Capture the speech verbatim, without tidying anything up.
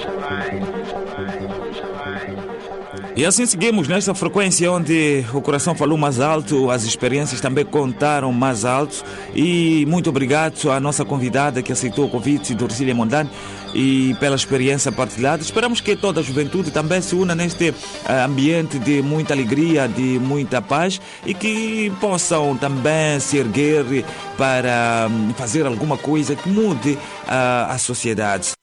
E assim seguimos nesta frequência onde o coração falou mais alto, as experiências também contaram mais alto. E muito obrigado à nossa convidada que aceitou o convite, Dorcília Mondlane, e pela experiência partilhada. Esperamos que toda a juventude também se una neste uh, ambiente de muita alegria, de muita paz, e que possam também se erguer para um, fazer alguma coisa que mude uh, a sociedade.